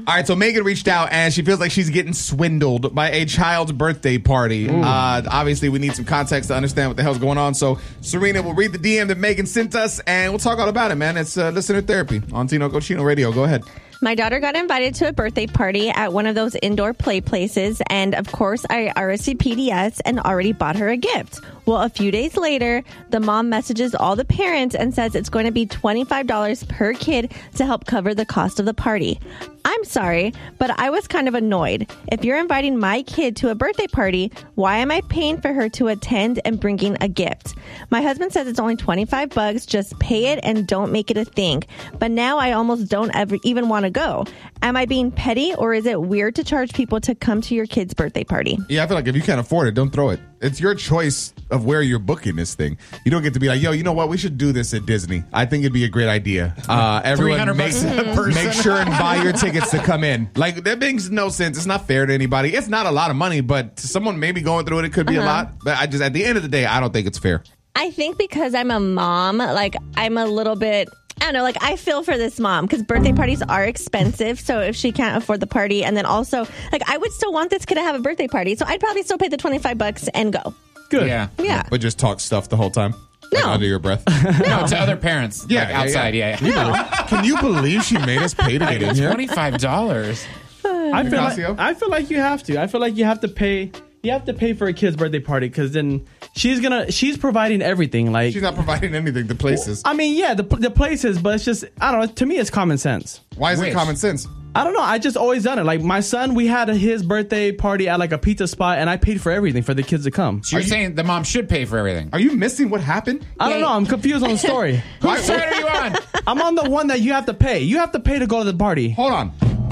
All right, so Megan reached out and she feels like she's getting swindled by a child's birthday party. Obviously, we need some context to understand what the hell's going on. So Serena will read the DM that Megan sent us and we'll talk all about it, man. It's listener therapy on Tino Cochino Radio. Go ahead. My daughter got invited to a birthday party at one of those indoor play places, and of course, I RSVP'd and already bought her a gift. Well, a few days later, the mom messages all the parents and says it's going to be $25 per kid to help cover the cost of the party. I'm sorry, but I was kind of annoyed. If you're inviting my kid to a birthday party, why am I paying for her to attend and bringing a gift? My husband says it's only $25, just pay it and don't make it a thing. But now I almost don't ever even want to go. Am I being petty, or is it weird to charge people to come to your kid's birthday party? Yeah, I feel like if you can't afford it, don't throw it. It's your choice of where you're booking this thing. You don't get to be like, yo, you know what? We should do this at Disney. I think it'd be a great idea. Everyone make sure and buy your tickets to come in. Like, that makes no sense. It's not fair to anybody. It's not a lot of money, but to someone maybe going through it, it could be a lot. But at the end of the day, I don't think it's fair. I think because I'm a mom, like, I'm a little bit... I don't know, like, I feel for this mom because birthday parties are expensive. So if she can't afford the party, and then also, like, I would still want this kid to have a birthday party. So I'd probably still pay the $25 and go. Good. Yeah. But just talk stuff the whole time? No. Like under your breath? No, to other parents. Yeah, like outside. Yeah. Can you believe she made us pay to get in here? $25. I feel like you have to. I feel like you have to pay. You have to pay for a kid's birthday party because then she's providing everything. Like, she's not providing anything. The places. I mean, yeah, the places, but it's just, I don't know. To me, it's common sense. Why is it common sense? I don't know. I just always done it. Like, my son, we had his birthday party at like a pizza spot, and I paid for everything for the kids to come. So you're saying the mom should pay for everything? Are you missing what happened? I don't know. I'm confused on the story. Whose side are you on? I'm on the one that you have to pay. You have to pay to go to the party. Hold on.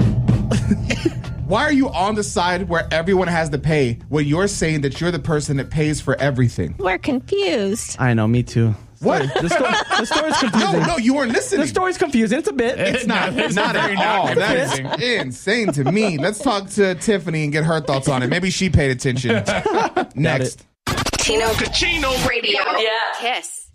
Why are you on the side where everyone has to pay when you're saying that you're the person that pays for everything? We're confused. I know, me too. What? The story's confusing. No, you weren't listening. The story's confusing. It's a bit. It's not at all. That's insane to me. Let's talk to Tiffany and get her thoughts on it. Maybe she paid attention. Next. Tino Cochino Radio. Yeah. Kiss.